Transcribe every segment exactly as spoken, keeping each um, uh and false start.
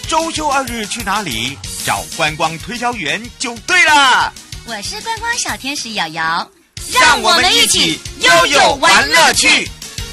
周休二日去哪里？找观光推销员就对了。 我是观光小天使瑶瑶， 让我们一起悠悠玩乐趣。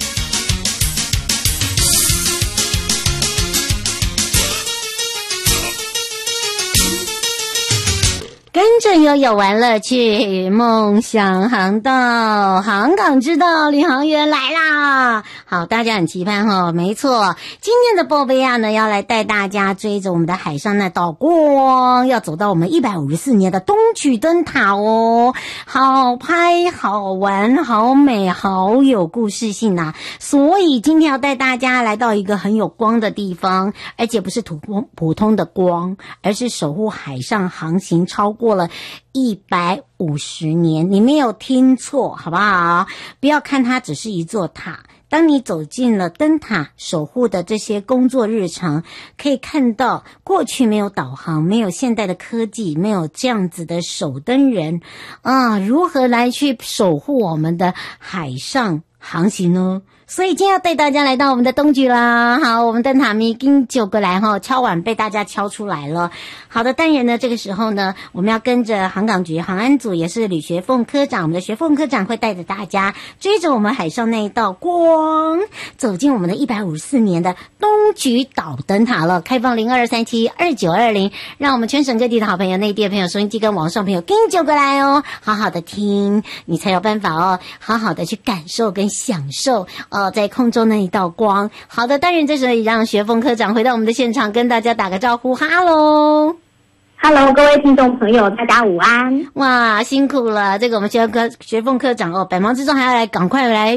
跟着悠悠玩乐趣，梦想航道，航港之道，领航员来啦！好，大家很期盼哈、哦，没错，今天的波贝亚呢，要来带大家追着我们的海上那道光，要走到我们一百五十四年的东莒灯塔哦，好拍、好玩、好美、好有故事性呐、啊！所以今天要带大家来到一个很有光的地方，而且不是普通普通的光，而是守护海上航行超过过了一百五十年，你没有听错，好不好？不要看它只是一座塔，当你走进了灯塔守护的这些工作日常，可以看到过去没有导航，没有现代的科技，没有这样子的守灯人啊，如何来去守护我们的海上航行呢？所以今天要带大家来到我们的东莒啦。好，我们灯塔咪跟九个来哈，敲碗被大家敲出来了。好的，当然呢，这个时候呢，我们要跟着航港局航安组，也是吕学凤科长，我们的学凤科长会带着大家追着我们海上那一道光，走进我们的一百五十四年的东莒岛灯塔了。开放零二三七二九二零，让我们全省各地的好朋友、内地的朋友、收音机跟网上朋友跟九个来哦，好好的听，你才有办法哦，好好的去感受跟享受哦。在空中那一道光。好的，当然这时候也让学凤科长回到我们的现场，跟大家打个招呼。哈喽 ，Hello， 各位听众朋友，大家午安。 哇，辛苦了，这个我们学科学凤科长哦，百忙之中还要来赶快来